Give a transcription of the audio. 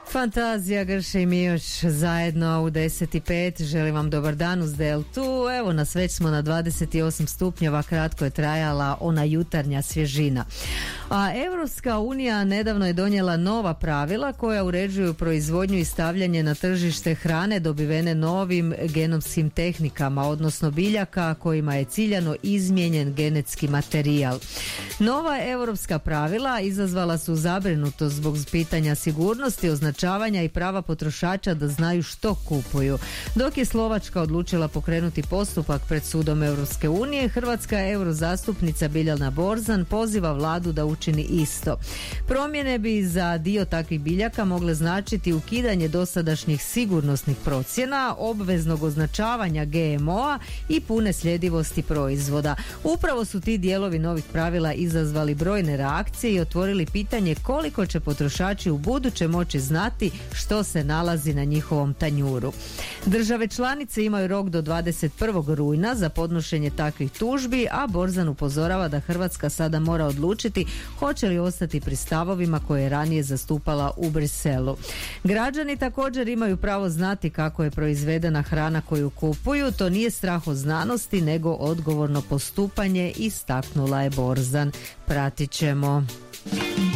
Fantazija, Grše i Mijoš zajedno u 10:05. Želim vam dobar dan uz Deltu. Evo nas, već smo na 28 stupnjeva, kratko je trajala ona jutarnja svježina. A Europska unija nedavno je donijela nova pravila koja uređuju proizvodnju i stavljanje na tržište hrane dobivene novim genomskim tehnikama, odnosno biljaka kojima je ciljano izmijenjen genetski materijal. Nova europska pravila izazvala su zabrinutost zbog pitanja sigurnosti, označavanja i prava potrošača da znaju što kupuju. Dok je Slovačka odlučila pokrenuti postupak pred sudom Europske unije, hrvatska eurozastupnica Biljana Borzan poziva vladu da učini isto. Promjene bi za dio takvih biljaka mogle značiti ukidanje dosadašnjih sigurnosnih procjena, obveznog označavanja GMO-a i pune sljedivosti proizvoda. Upravo su ti dijelovi novih pravila izazvali brojne reakcije i otvorili pitanje koliko će potrošači u buduće moći znati što se nalazi na njihovom tanjuru. Države članice imaju rok do 21. rujna za podnošenje takvih tužbi, a Borzan upozorava da Hrvatska sada mora odlučiti hoće li ostati pri stavovima koje je ranije zastupala u Briselu. Građani također imaju pravo znati kako je proizvedena hrana koju kupuju. To nije strah od znanosti, nego odgovorno postupanje, istaknula je Borzan. Pratit ćemo.